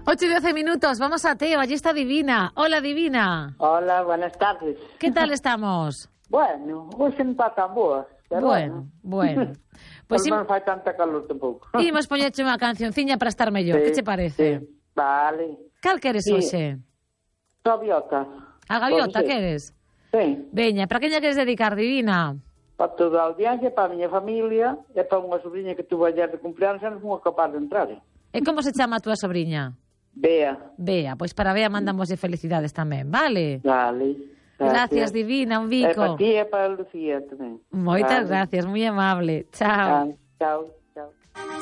8 y 12 minutos, vamos a Teo, allí está Divina. Hola, Divina. Hola, buenas tardes. ¿Qué tal estamos? Bueno, hoxe non está tan boa. Bueno. Pois non fai tanta calor tampouco. Imos poñerche unha cancionciña para estar mellor. Que che parece? Sí. Vale. Cal queres hoxe? Gaviota. A gaviota queres? Sí. Veña, para que lla queres dedicar, Divina? Para toda a audiencia, para a miña familia e para unha sobrinha que tuvo ayer de cumpleaños e non fomos capaz de entrar. E como se chama a túa sobrinha? Bea. Bea, pois para Bea mandamos felicidades tamén, vale? Vale. Gracias, Divina, un bico. E para ti e para Lucía tamén. Moitas gracias, moi amable. Chao. Chao.